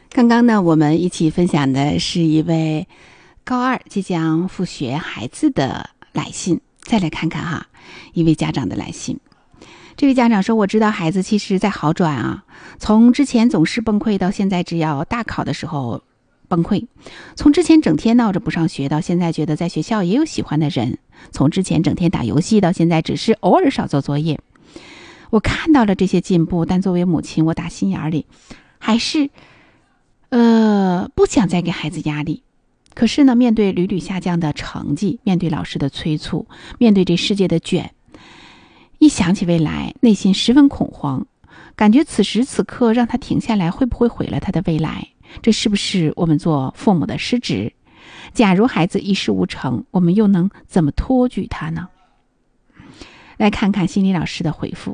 刚刚呢，我们一起分享的是一位高2即将复学孩子的来信。再来看看哈，一位家长的来信。这位家长说，我知道孩子其实在好转啊，从之前总是崩溃到现在只要大考的时候崩溃，从之前整天闹着不上学到现在觉得在学校也有喜欢的人，从之前整天打游戏到现在只是偶尔少做作业。我看到了这些进步，但作为母亲，我打心眼里还是不想再给孩子压力。可是呢，面对屡屡下降的成绩，面对老师的催促，面对这世界的卷，一想起未来，内心十分恐慌，感觉此时此刻让他停下来，会不会毁了他的未来？这是不是我们做父母的失职？假如孩子一事无成，我们又能怎么托举他呢？来看看心理老师的回复。